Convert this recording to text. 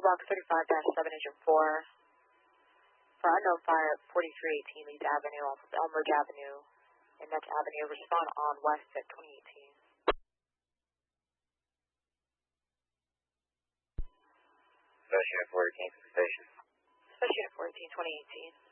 Box 35-7 Engine 4 for unknown fire at 4318 Leeds Avenue off of Elmridge Avenue and Nets Avenue. Respond on west at 2018. Special Unit 418 to the station. Special Unit 418, 2018.